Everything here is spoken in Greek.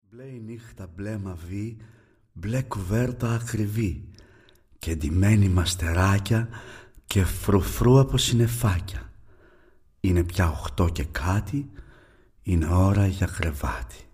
Μπλε η νύχτα, μπλε μαβί, μπλε κουβέρτα ακριβή και ντυμένοι μαστεράκια και φρουφρού από συννεφάκια. Είναι πια 8 και κάτι, είναι ώρα για κρεβάτι.